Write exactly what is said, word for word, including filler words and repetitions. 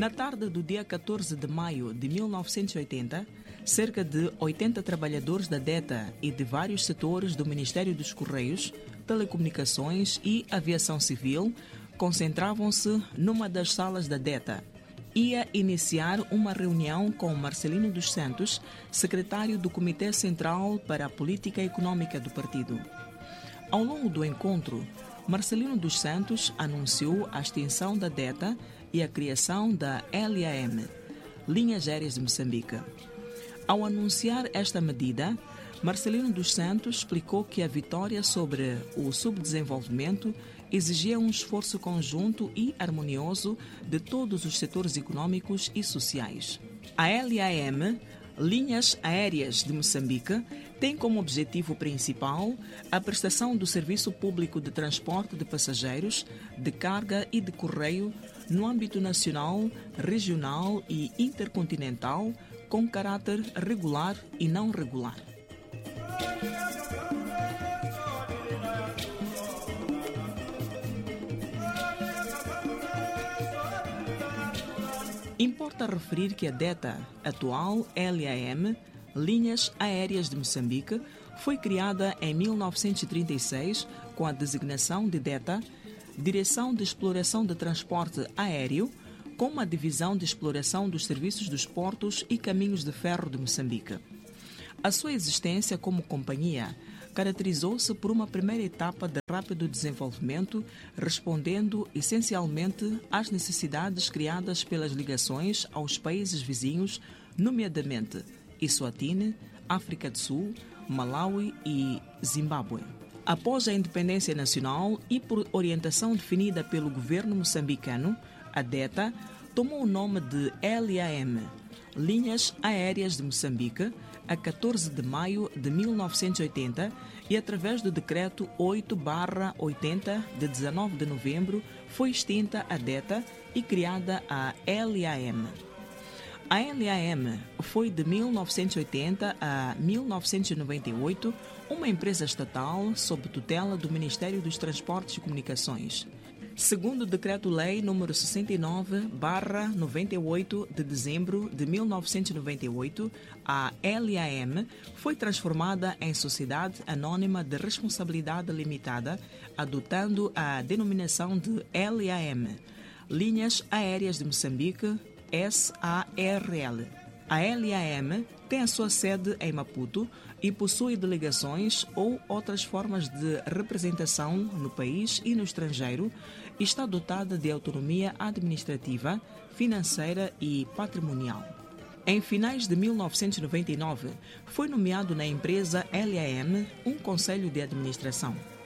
Na tarde do dia catorze de maio de mil novecentos e oitenta, cerca de oitenta trabalhadores da DETA e de vários setores do Ministério dos Correios, Telecomunicações e Aviação Civil concentravam-se numa das salas da DETA. Ia iniciar uma reunião com Marcelino dos Santos, secretário do Comitê Central para a Política Econômica do partido. Ao longo do encontro, Marcelino dos Santos anunciou a extinção da DETA e a criação da L A M, Linhas Aéreas de Moçambique. Ao anunciar esta medida, Marcelino dos Santos explicou que a vitória sobre o subdesenvolvimento exigia um esforço conjunto e harmonioso de todos os setores econômicos e sociais. A L A M, Linhas Aéreas de Moçambique, tem como objetivo principal a prestação do serviço público de transporte de passageiros, de carga e de correio no âmbito nacional, regional e intercontinental, com caráter regular e não regular. Importa referir que a DETA, atual L A M, Linhas Aéreas de Moçambique, foi criada em mil novecentos e trinta e seis com a designação de DETA, Direção de Exploração de Transporte Aéreo, com uma divisão de exploração dos serviços dos portos e caminhos de ferro de Moçambique. A sua existência como companhia caracterizou-se por uma primeira etapa de rápido desenvolvimento, respondendo essencialmente às necessidades criadas pelas ligações aos países vizinhos, nomeadamente Eswatini, África do Sul, Malawi e Zimbábue. Após a independência nacional e por orientação definida pelo governo moçambicano, a DETA tomou o nome de L A M, Linhas Aéreas de Moçambique, a catorze de maio de mil novecentos e oitenta e através do Decreto oito barra oitenta de dezenove de novembro foi extinta a DETA e criada a L A M. A L A M foi de mil novecentos e oitenta a mil novecentos e noventa e oito uma empresa estatal sob tutela do Ministério dos Transportes e Comunicações. Segundo o Decreto-Lei número sessenta e nove barra noventa e oito de dezembro de mil novecentos e noventa e oito, a L A M foi transformada em Sociedade Anônima de Responsabilidade Limitada, adotando a denominação de L A M, Linhas Aéreas de Moçambique, S A R L. A L A M tem a sua sede em Maputo e possui delegações ou outras formas de representação no país e no estrangeiro e está dotada de autonomia administrativa, financeira e patrimonial. Em finais de mil novecentos e noventa e nove, foi nomeado na empresa L A M um conselho de administração.